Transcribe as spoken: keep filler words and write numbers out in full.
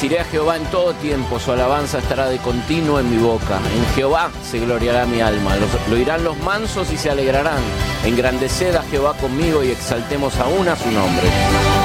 Bendeciré a Jehová en todo tiempo, su alabanza estará de continuo en mi boca. En Jehová se gloriará mi alma, los, lo oirán los mansos y se alegrarán. Engrandeced a Jehová conmigo y exaltemos aún a su nombre.